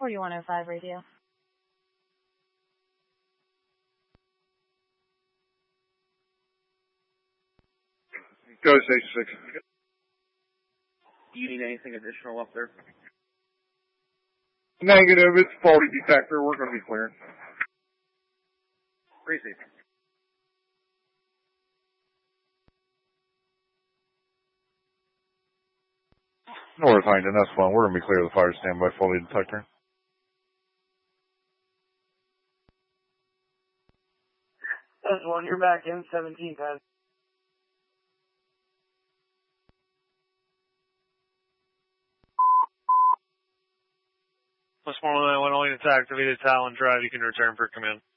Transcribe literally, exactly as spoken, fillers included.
forty-one oh five radio. Go station six. Do you need anything additional up there? Negative, it's faulty detector. We're going to be clearing. Receive. North Huntington, that's fine. We're going to be clear of the fire standby faulty detector. That's one, you're back in seventeen ten. Plus one one nine one, all units activated, Talon Drive, you can return for command.